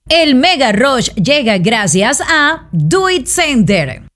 El Mega Rush llega gracias a Do It Center.